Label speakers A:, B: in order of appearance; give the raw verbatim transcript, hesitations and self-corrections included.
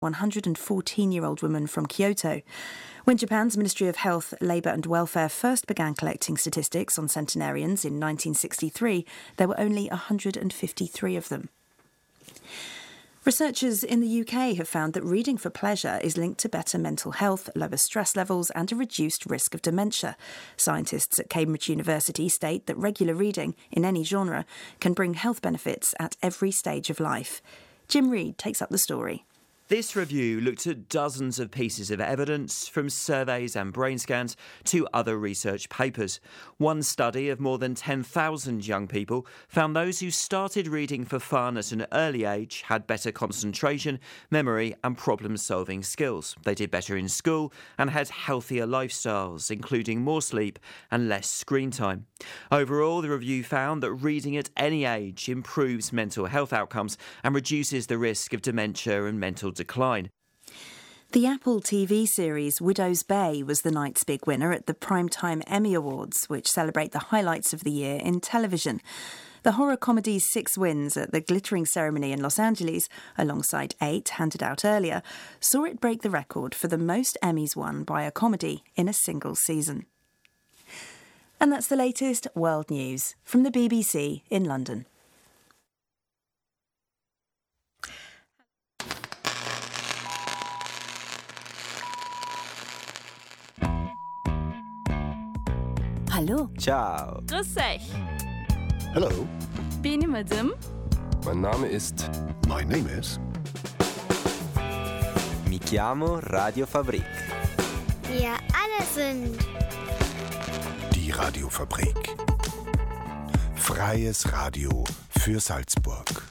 A: one hundred fourteen-year-old woman from Kyoto. When Japan's Ministry of Health, Labour and Welfare first began collecting statistics on centenarians in nineteen sixty-three, there were only one hundred fifty-three of them. Researchers in the U K have found that reading for pleasure is linked to better mental health, lower stress levels and a reduced risk of dementia. Scientists at Cambridge University state that regular reading, in any genre, can bring health benefits at every stage of life. Jim Reid takes up the story.
B: This review looked at dozens of pieces of evidence, from surveys and brain scans to other research papers. One study of more than ten thousand young people found those who started reading for fun at an early age had better concentration, memory and problem-solving skills. They did better in school and had healthier lifestyles, including more sleep and less screen time. Overall, the review found that reading at any age improves mental health outcomes and reduces the risk of dementia and mental decline.
A: The Apple T V series Widow's Bay was the night's big winner at the Primetime Emmy Awards, which celebrate the highlights of the year in television. The horror comedy's six wins at the glittering ceremony in Los Angeles, alongside eight handed out earlier, saw it break the record for the most Emmys won by a comedy in a single season. And that's the latest world news from the B B C in London.
C: Hallo.
D: Ciao.
C: Grüß euch.
E: Hello.
C: Benim adım.
D: Mein Name ist...
E: My name is...
D: Mi chiamo Radiofabrik.
F: Wir alle sind...
E: Die Radiofabrik. Freies Radio für Salzburg.